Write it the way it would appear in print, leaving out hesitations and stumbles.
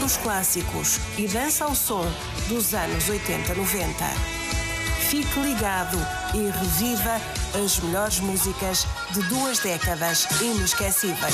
dos clássicos e dança ao som dos anos 80-90. Fique ligado e reviva as melhores músicas de 2 décadas inesquecíveis.